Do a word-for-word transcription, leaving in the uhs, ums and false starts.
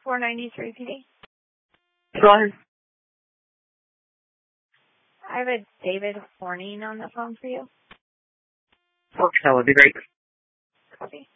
four ninety-three P D. Go ahead. I have a David Horning on the phone for you. Okay, that would be great. Copy.